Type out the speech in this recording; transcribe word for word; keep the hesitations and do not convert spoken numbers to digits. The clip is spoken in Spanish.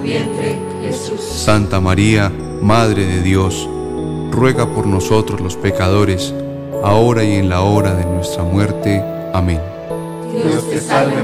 vientre, Jesús. Santa María, Madre de Dios, ruega por nosotros los pecadores, ahora y en la hora de nuestra muerte. Amén. Dios te salve